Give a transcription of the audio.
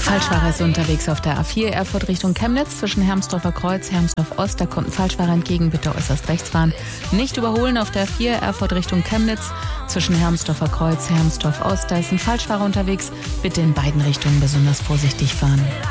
Falschfahrer ist unterwegs auf der A4 Erfurt Richtung Chemnitz zwischen Hermsdorfer Kreuz, Hermsdorf Ost. Da kommt ein Falschfahrer entgegen, bitte äußerst rechts fahren. Nicht überholen auf der A4 Erfurt Richtung Chemnitz zwischen Hermsdorfer Kreuz, Hermsdorf Ost. Da ist ein Falschfahrer unterwegs, bitte in beiden Richtungen besonders vorsichtig fahren.